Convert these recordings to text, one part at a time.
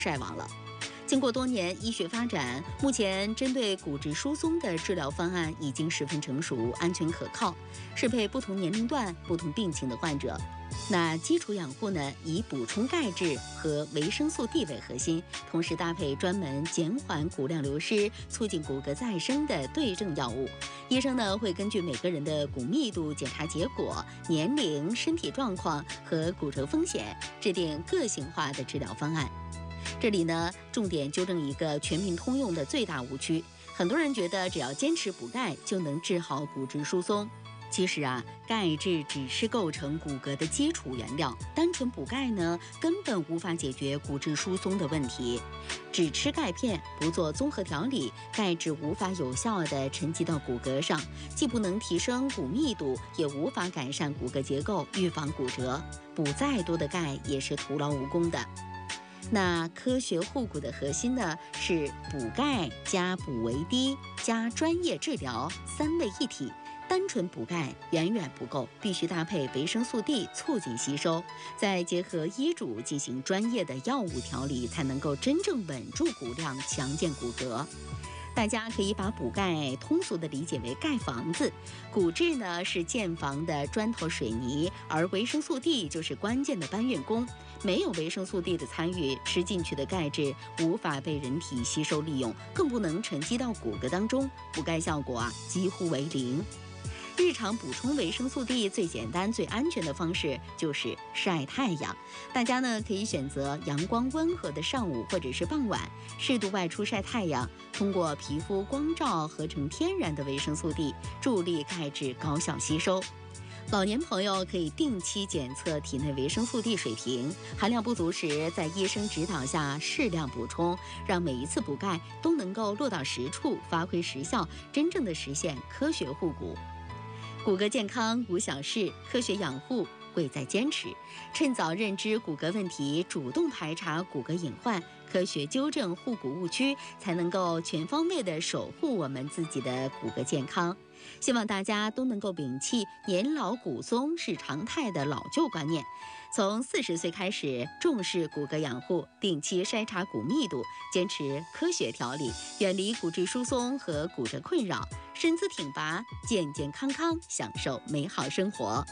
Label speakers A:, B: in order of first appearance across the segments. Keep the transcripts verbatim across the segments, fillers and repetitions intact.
A: 晒网了。经过多年医学发展，目前针对骨质疏松的治疗方案已经十分成熟、安全可靠，适配不同年龄段、不同病情的患者。那基础养护呢，以补充钙质和维生素 D 为核心，同时搭配专门减缓骨量流失、促进骨骼再生的对症药物。医生呢会根据每个人的骨密度、检查结果、年龄、身体状况和骨折风险，制定个性化的治疗方案。这里呢，重点纠正一个全民通用的最大误区：很多人觉得只要坚持补钙就能治好骨质疏松。其实啊，钙质只是构成骨骼的基础原料，单纯补钙呢，根本无法解决骨质疏松的问题。只吃钙片，不做综合调理，钙质无法有效地沉积到骨骼上，既不能提升骨密度，也无法改善骨骼结构，预防骨折。补再多的钙也是徒劳无功的。那科学护骨的核心呢，是补钙加补维 D 加专业治疗三位一体。单纯补钙远远不够，必须搭配维生素 D 促进吸收，再结合医嘱进行专业的药物调理，才能够真正稳住骨量，强健骨骼。大家可以把补钙通俗的理解为盖房子，骨质呢是建房的砖头水泥，而维生素 D 就是关键的搬运工。没有维生素 D 的参与，吃进去的钙质无法被人体吸收利用，更不能沉积到骨骼当中，补钙效果啊几乎为零。日常补充维生素 D 最简单、最安全的方式就是晒太阳。大家呢可以选择阳光温和的上午或者是傍晚，适度外出晒太阳，通过皮肤光照合成天然的维生素 D， 助力钙质高效吸收。老年朋友可以定期检测体内维生素 D 水平，含量不足时，在医生指导下适量补充，让每一次补钙都能够落到实处，发挥实效，真正的实现科学护骨。骨骼健康无小事，科学养护贵在坚持。趁早认知骨骼问题，主动排查骨骼隐患，科学纠正护骨误区，才能够全方位地守护我们自己的骨骼健康。希望大家都能够摒弃年老骨松是常态的老旧观念，从四十岁开始重视骨骼养护，定期筛查骨密度，坚持科学调理，远离骨质疏松和骨折困扰，身姿挺拔，健健康康，享受美好生活。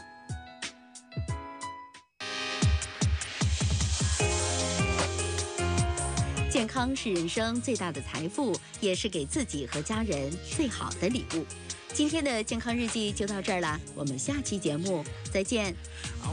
A: 健康是人生最大的财富，也是给自己和家人最好的礼物。今天的健康日记就到这儿啦，我们下期节目再见。